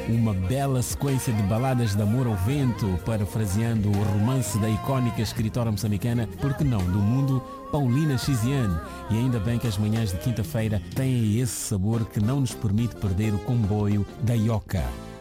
uma bela sequência de baladas de amor ao vento, parafraseando o romance da icónica escritora moçambicana, por que não, do mundo, Paulina Chiziane. E ainda bem que as manhãs de quinta-feira têm esse sabor que não nos permite perder o comboio da Ioca.